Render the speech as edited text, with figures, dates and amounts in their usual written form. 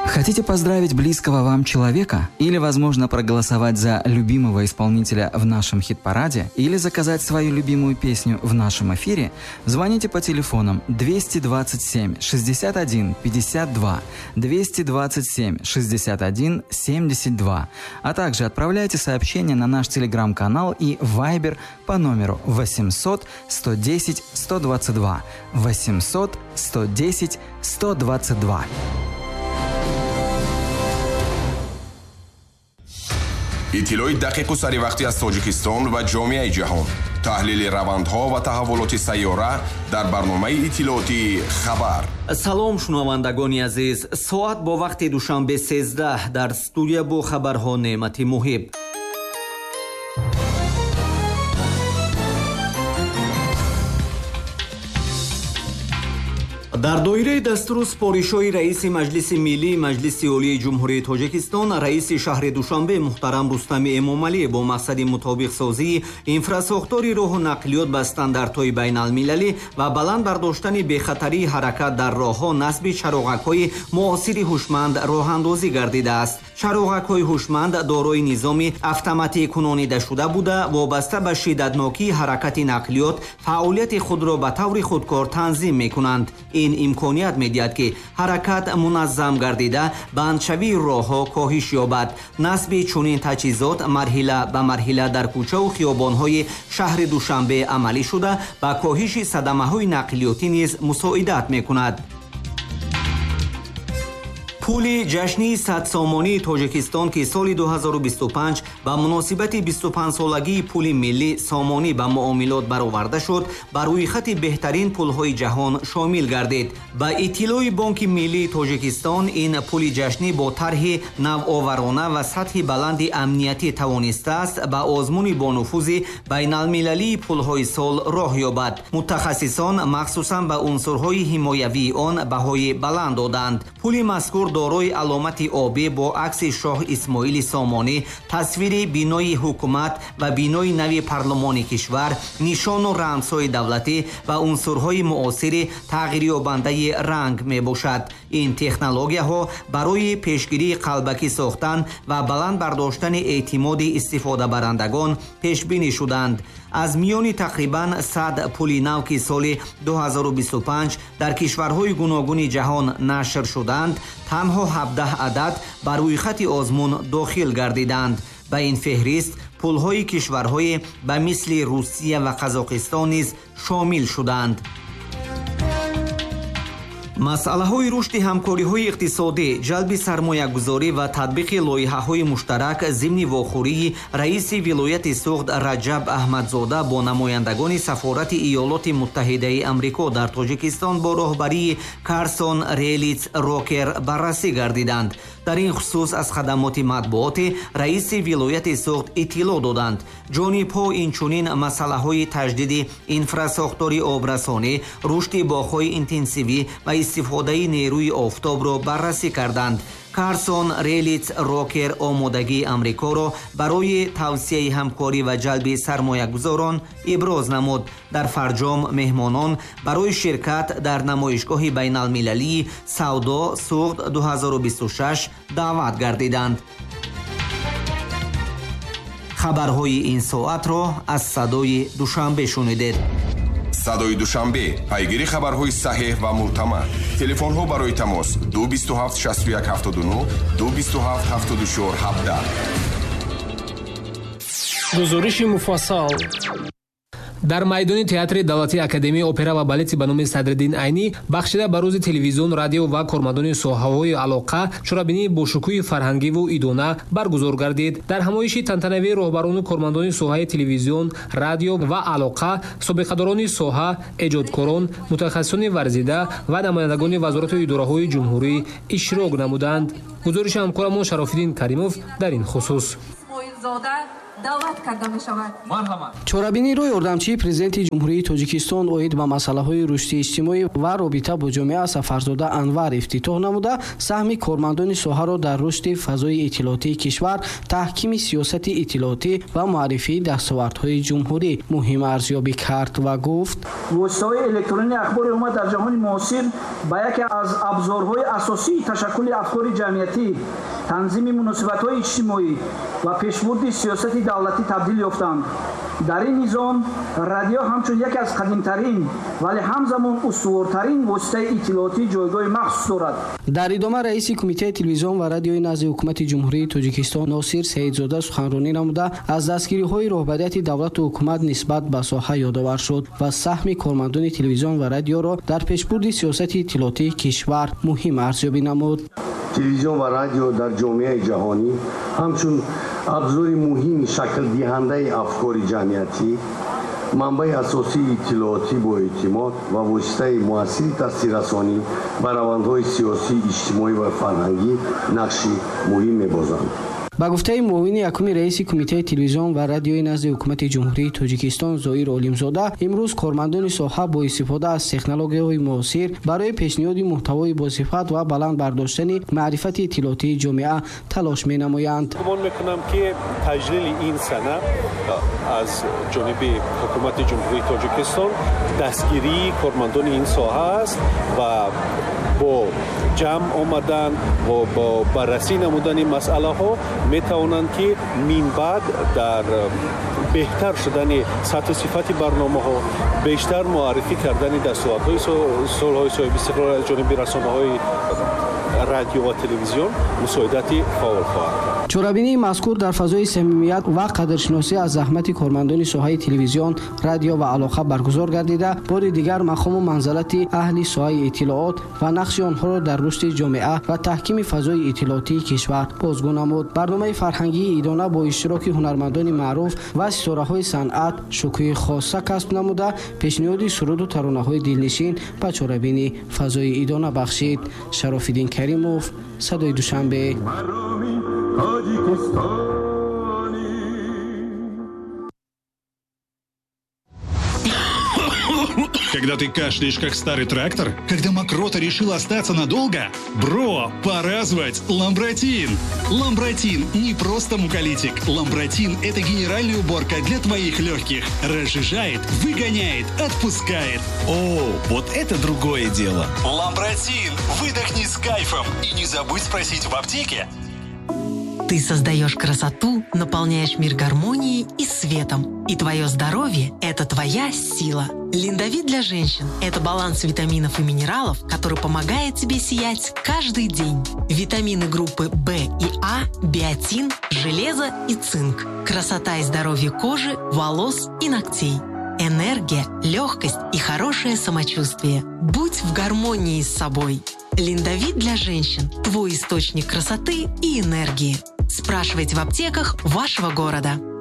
Хотите поздравить близкого вам человека? Или, возможно, проголосовать за любимого исполнителя в нашем хит-параде? Или заказать свою любимую песню в нашем эфире? Звоните по телефонам 227 61 52, 227 61 72, а также отправляйте сообщения на наш телеграм-канал и Viber по номеру 800 110 122, 800 110 122. иттилои дақиқу саривақтӣ аз тоҷикистон ва ҷомеаи ҷаҳон. таҳлили равандҳо ва таҳаввулоти сайёра дар барномаи иттилооти хабар. салом шунавандагони азиз, соат бо вақти душанбе 13 дар студия бо хабарҳо неъмати муҳиб. дар доираи дастуру супоришҳои раиси маҷлиси миллии маҷлиси олии ҷумҳурии тоҷикистон, раиси шаҳри душанбе муҳтарам Рустами Эмомалӣ бо мақсади мутобиқсозии инфрасохтори роҳу нақлиёт ба стандартҳои байналмилалӣ ва баланд бардоштани бехатарии ҳаракат дар роҳҳо насби чароғакҳои муосири ҳушманд роҳандозӣ гардидааст. чароғакҳои ҳушманд дорои низоми автоматии кунонидашуда буда, вобаста ба шиддатнокии ҳаракати нақлиёт фаъолияти худро ба таври худкор танзим мекунанд. ин имконият медиҳад ки ҳаракат муназзам гардида бандшавии роҳҳо коҳиш ёбад. насби чунин таҷҳизот марҳила ба марҳила дар кӯчаву хиёбонҳои шаҳри душанбе амалӣ шуда ба коҳиши садамаҳои нақлиётӣ низ мусоидат мекунад. пули ҷашнии садсомонии тоҷикистон ки соли 2025 ба муносибати 25-солагии пули миллӣ сомонӣ ба муомилот бароварда шуд, ба рӯйхати беҳтарин пулҳои ҷаҳон шомил гардид. ба иттилои Бонки Миллии Тоҷикистон, ин пули ҷашнӣ бо тарҳи навоварона ва сатҳи баланди амниятӣ тавонистааст ба озмуни бонуфузи байналмилалии пулҳои сол роҳ ёбад. мутахассисон махсусан ба унсурҳои ҳимоявии он баҳои баланд доданд. пули мазкур дорои аломати обӣ бо акси Шоҳ Исмоили Сомонӣ, тасвири бинои ҳукумат ва бинои нави парлумони кишвар, нишону рамзҳои давлатӣ ва унсурҳои муосири тағйирёбандаи ранг мебошад. ин технологияҳо барои пешгирии қалбакӣ сохтан ва баланд бардоштани эътимоди истифодабарандагон пешбинӣ шуданд. аз миёни тақрибан 100 пули нав ки соли 2025 дар кишварҳои гуногуни ҷаҳон нашр шуданд, танҳо 17 адад ба рӯйхати озмун дохил гардиданд. ба ин феҳрист пулҳои кишварҳое ба мисли Русия ва Қазоқистон низ шомил шуданд. масъалаҳои рушди ҳамкориҳои иқтисодӣ, ҷалби сармоягузорӣ ва татбиқи лоиҳаҳои муштарак зимни вохӯрии раиси вилояти Суғд Раҷаб Аҳмадзода бо намояндагони сафорати Иёлоти Муттаҳидаи Амрико дар Тоҷикистон бо роҳбарии Карсон Релиц Рокер баррасӣ гардиданд. дар ин хусус аз хадамоти матбуоти раиси вилояти Суғд иттилоъ доданд. ҷонибҳо инчунин масъалаҳои таҷдиди инфрасохтори обрасонӣ, рушди боғҳои интенсивӣ ва истифодаи нерӯи офтобро баррасӣ карданд. Карсон Релиц Рокер омодагии Амрикоро барои тавсияи ҳамкорӣ ва ҷалби сармоягузорон иброз намуд. дар Фарҷом меҳмонон барои ширкат дар намоишгоҳи байналмилалии савдо Суғд 2026 даъват гардиданд. хабарҳои ин соатро аз садои Душанбе шунидед. садои душанбе, пайгири хабарҳои саҳеҳ ва мӯътамад. телефонҳо барои тамос 227 61 79 227 74 17. гузориши муфассал. дар майдони театри давлатии академияи опера ва балети ба номи Садриддин Айнӣ бахшида ба рӯзи телевизион, радио ва кормандони соҳаҳои алоқа чорабинии бошукӯҳи фарҳангиву идона баргузор гардид. дар ҳамоиши тантанавии роҳбарону кормандони соҳаи телевизион, радио ва алоқа, собиқадорони соҳа, эҷодкорон, мутахассисони варзида ва намояндагони вазорату идораҳои ҷумҳурӣ иштирок намуданд. гузориши ҳамкорамон Шарофиддин Каримов дар ин хусус. даъват карда мешавад. марҳамат. чорабинии ёрдамчии президенти ҷумҳурии тоҷикистон оид ба масъалаҳои рушди иҷтимоӣ ва робита бо ҷомеа Сафарзода Анвар ифтитоҳ намуда, саҳми кормандони соҳаро дар рушди фазои иттилоотии кишвар, таҳкими сиёсати иттилоотӣ ва муаррифии дастовардҳои ҷумҳурӣ муҳим арзёбӣ кард ва гуфт: воситаҳои электронии ахбори уммат дар ҷаҳони муосир ба яке аз абзорҳои асосии ташаккули афкори ҷамъиятӣ, танзими муносибатҳои иҷтимоӣ ва пешбурди сиёсати давлатӣ табдил ёфтанд. дар ин низом радио ҳамчун яке аз қадимтарин вале ҳамзамон устувортарин воситаи иттилоотӣ ҷойгоҳи махсус дорад. дар идома раиси кумитаи телевизион ва радиои назди ҳукумати ҷумҳурии тоҷикистон Носир Саидзода суханронӣ намуда, аз дастгириҳои роҳбарияти давлату ҳукумат нисбат ба соҳа ёдовар шуд ва саҳми кормандони телевизион ва радиоро дар пешбурди сиёсати иттилоотии кишвар муҳим арзёбӣ намуд. телевизион ва радио дар ҷомеаи ҷаҳонӣ ҳамчун абзори муҳими шаклдиҳандаи афкори ҷамъиятӣ, манбаи асосии иттилоотӣ бо эътимод ва воситаи муассири тасиррасонӣ ба равандҳои сиёсӣ, иҷтимоӣ ва фарҳангӣ нақши муҳим мебозанд. ба гуфтаи муовини якуми раиси кумитаи телевизион ва радиои назди ҳукумати ҷумҳурии тоҷикистон Зоир Олимзода, имрӯз кормандони соҳа бо истифода аз технологияҳои муосир барои пешниҳоди муҳтавои босифат ва баланд бардоштани маърифати иттилоотии ҷомеа талош менамоянд. гумон мекунам ки таҷлили ин сана аз ҷониби ҳукумати ҷумҳурии тоҷикистон дастгирии кормандони ин соҳа аст ва бо ҷамъ омадан ва бо баррасӣ намудани масъалаҳо метавонанд ки минбаъд дар беҳтар шудани сатҳу сифати барномаҳо, бештар муаррифӣ кардани дастовардҳои солҳои соҳиби истиқлол аз ҷониби расонаҳои радио ва телевизион мусоидати фаъол хоҳад кард. чорабинии мазкур дар фазои самимият ва қадршиносӣ аз заҳмати кормандони соҳаи телевизион, радио ва алоқа баргузор гардида, бори дигар мақому манзалати аҳли соҳаи иттилоот ва нақши онҳоро дар рушди ҷомеа ва таҳкими фазои иттилоотии кишвар бозгӯ намуд. барномаи фарҳангии идона бо иштироки ҳунармандони маъруф ва ситораҳои санъат шукӯҳи хосса касб намуда, пешниҳоди суруду таронаҳои дилнишин ба чорабини фазои идона бахшид. Шарофиддин Каримов, Садои Душанбе. Когда ты кашляешь, как старый трактор? Когда мокрота решила остаться надолго? Бро, пора звать Ламбротин! Ламбротин не просто муколитик. Ламбротин – это генеральная уборка для твоих легких. Разжижает, выгоняет, отпускает. О, вот это другое дело. Ламбротин! Выдохни с кайфом. И не забудь спросить в аптеке. Ты создаешь красоту, наполняешь мир гармонией и светом. И твое здоровье – это твоя сила. Линдавит для женщин – это баланс витаминов и минералов, который помогает тебе сиять каждый день. Витамины группы В и А, биотин, железо и цинк. Красота и здоровье кожи, волос и ногтей. Энергия, легкость и хорошее самочувствие. Будь в гармонии с собой. Линдавит для женщин – твой источник красоты и энергии. Спрашивайте в аптеках вашего города.